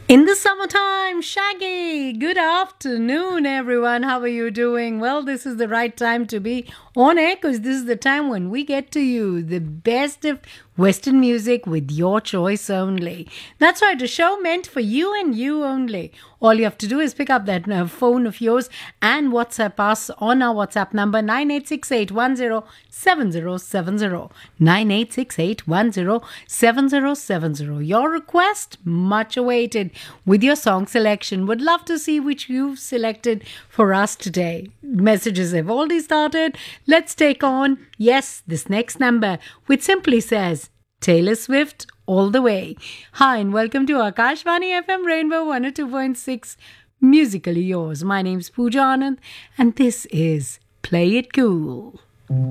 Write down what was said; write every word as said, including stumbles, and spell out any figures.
In the summertime, Shaggy. Good afternoon, everyone. How are you doing? Well, this is the right time to be on air because this is the time when we get to you the best of Western music with your choice only. That's right, a show meant for you and you only. All you have to do is pick up that uh, phone of yours and WhatsApp us on our WhatsApp number nine eight six eight one zero seven zero seven zero. nine eight six eight one zero seven zero seven zero. Your request, much awaited, with your song selection. Would love to see which you've selected for us today. Messages have already started. Let's take on, yes, this next number, which simply says, Taylor Swift all the way. Hi and welcome to Akashvani F M Rainbow one oh two point six, Musically Yours. My name's Pooja Anand and this is Play It Cool.